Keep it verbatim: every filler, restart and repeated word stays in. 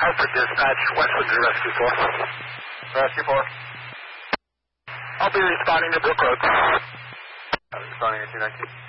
Hartford Dispatch, Westwood to Rescue four. Rescue four. I'll be responding to Brook Road. Responding to two nineteen.